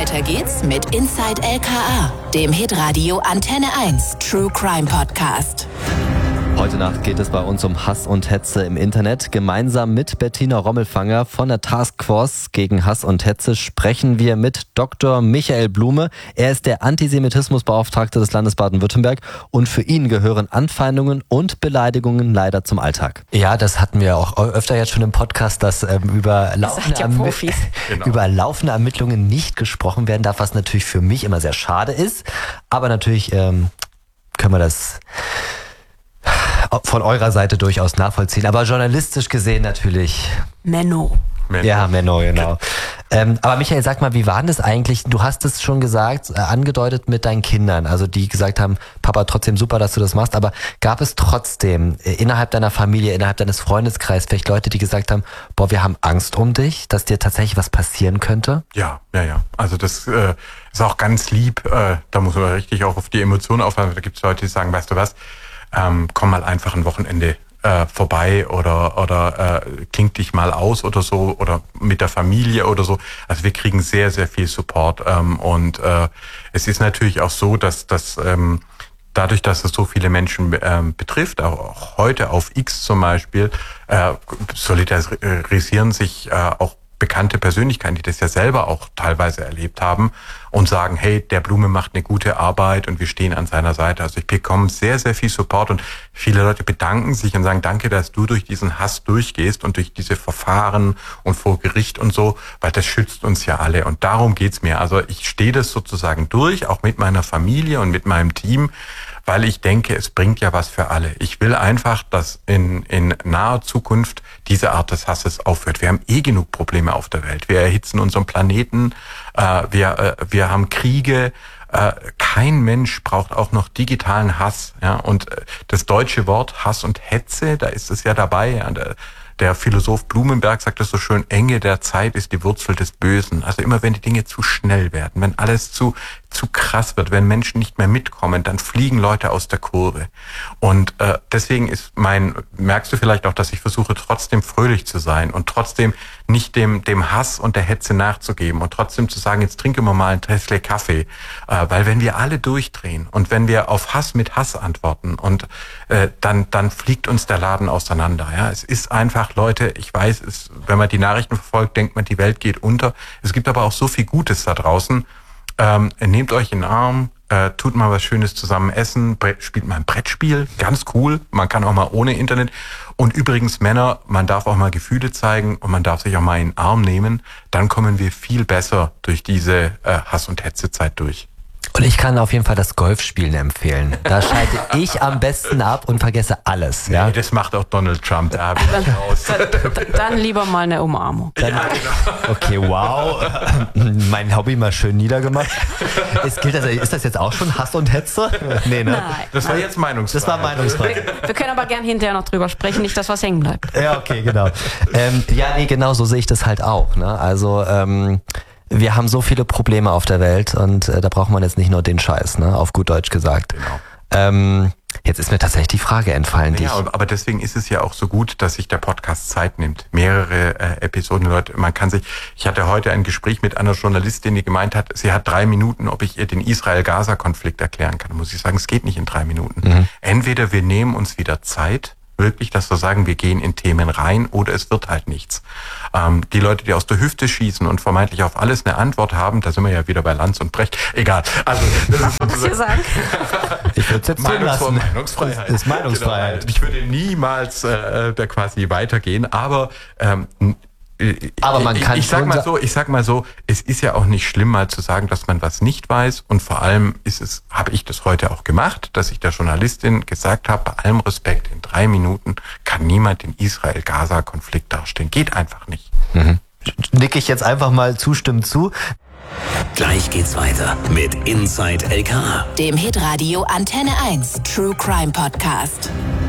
Weiter geht's mit Inside LKA, dem Hitradio Antenne 1 True Crime Podcast. Heute Nacht geht es bei uns um Hass und Hetze im Internet. Gemeinsam mit Bettina Rommelfanger von der Taskforce gegen Hass und Hetze sprechen wir mit Dr. Michael Blume. Er ist der Antisemitismusbeauftragte des Landes Baden-Württemberg und für ihn gehören Anfeindungen und Beleidigungen leider zum Alltag. Ja, das hatten wir auch öfter jetzt schon im Podcast, dass über laufende Ermittlungen nicht gesprochen werden darf, was natürlich für mich immer sehr schade ist. Aber natürlich können wir das von eurer Seite durchaus nachvollziehen, aber journalistisch gesehen natürlich Menno. Ja, Menno, genau. Aber Michael, sag mal, wie war denn das eigentlich? Du hast es schon gesagt, angedeutet mit deinen Kindern, also die gesagt haben, Papa, trotzdem super, dass du das machst, aber gab es trotzdem innerhalb deiner Familie, innerhalb deines Freundeskreises vielleicht Leute, die gesagt haben, boah, wir haben Angst um dich, dass dir tatsächlich was passieren könnte? Ja. Also das ist auch ganz lieb, da muss man richtig auch auf die Emotionen aufpassen. Da gibt es Leute, die sagen, weißt du was, komm mal einfach ein Wochenende vorbei oder kling dich mal aus oder so oder mit der Familie oder so. Also wir kriegen sehr, sehr viel Support und es ist natürlich auch so, dass dadurch, dass es so viele Menschen betrifft, auch heute auf X zum Beispiel, solidarisieren sich auch bekannte Persönlichkeiten, die das ja selber auch teilweise erlebt haben und sagen, hey, der Blume macht eine gute Arbeit und wir stehen an seiner Seite. Also ich bekomme sehr, sehr viel Support und viele Leute bedanken sich und sagen, danke, dass du durch diesen Hass durchgehst und durch diese Verfahren und vor Gericht und so, weil das schützt uns ja alle und darum geht's mir. Also ich stehe das sozusagen durch, auch mit meiner Familie und mit meinem Team, weil ich denke, es bringt ja was für alle. Ich will einfach, dass in naher Zukunft diese Art des Hasses aufhört. Wir haben genug Probleme auf der Welt. Wir erhitzen unseren Planeten, wir haben Kriege. Kein Mensch braucht auch noch digitalen Hass. Ja? Und das deutsche Wort Hass und Hetze, da ist es ja dabei. Ja? Der Philosoph Blumenberg sagt es so schön, Enge der Zeit ist die Wurzel des Bösen. Also immer wenn die Dinge zu schnell werden, wenn alles zu krass wird, wenn Menschen nicht mehr mitkommen, dann fliegen Leute aus der Kurve. Und deswegen merkst du vielleicht auch, dass ich versuche, trotzdem fröhlich zu sein und trotzdem nicht dem Hass und der Hetze nachzugeben und trotzdem zu sagen, jetzt trinken wir mal ein Tässchen Kaffee. Weil wenn wir alle durchdrehen und wenn wir auf Hass mit Hass antworten und dann fliegt uns der Laden auseinander. Ja, es ist einfach, Leute, ich weiß, wenn man die Nachrichten verfolgt, denkt man, die Welt geht unter. Es gibt aber auch so viel Gutes da draußen. Nehmt euch in den Arm, tut mal was Schönes zusammen essen, spielt mal ein Brettspiel, ganz cool. Man kann auch mal ohne Internet. Und übrigens Männer, man darf auch mal Gefühle zeigen und man darf sich auch mal in den Arm nehmen. Dann kommen wir viel besser durch diese Hass- und Hetzezeit durch. Und ich kann auf jeden Fall das Golfspielen empfehlen. Da schalte ich am besten ab und vergesse alles. Ja? Nee, das macht auch Donald Trump. Da bin ich raus. Dann lieber mal eine Umarmung. Ja, genau. Okay, wow. Mein Hobby mal schön niedergemacht. Ist das jetzt auch schon Hass und Hetze? Nee, ne? Nein. Das war jetzt Meinungsfreiheit. Das war Meinungsfreiheit. Wir können aber gern hinterher noch drüber sprechen, nicht, dass was hängen bleibt. Ja, okay, genau. Genau, so sehe ich das halt auch. Ne? Also, wir haben so viele Probleme auf der Welt und da braucht man jetzt nicht nur den Scheiß, ne? Auf gut Deutsch gesagt. Genau. Jetzt ist mir tatsächlich die Frage entfallen. Ja, aber deswegen ist es ja auch so gut, dass sich der Podcast Zeit nimmt. Mehrere Episoden, Leute, ich hatte heute ein Gespräch mit einer Journalistin, die gemeint hat, sie hat 3 Minuten, ob ich ihr den Israel-Gaza-Konflikt erklären kann. Da muss ich sagen, es geht nicht in 3 Minuten. Mhm. Entweder wir nehmen uns wieder Zeit, wirklich, dass wir sagen, wir gehen in Themen rein oder es wird halt nichts. Die Leute, die aus der Hüfte schießen und vermeintlich auf alles eine Antwort haben, da sind wir ja wieder bei Lanz und Brecht. Egal. Also, das ist sagen? Ich würde es jetzt lassen. Meinungsfreiheit. Das ist Meinungsfreiheit. Genau. Ich würde niemals da quasi weitergehen, aber man kann ich sag mal so, es ist ja auch nicht schlimm, mal zu sagen, dass man was nicht weiß. Und vor allem habe ich das heute auch gemacht, dass ich der Journalistin gesagt habe, bei allem Respekt, in 3 Minuten kann niemand den Israel-Gaza-Konflikt darstellen. Geht einfach nicht. Mhm. Nicke ich jetzt einfach mal zustimmend zu. Gleich geht's weiter mit Inside LKA, dem Hitradio Antenne 1 True Crime Podcast.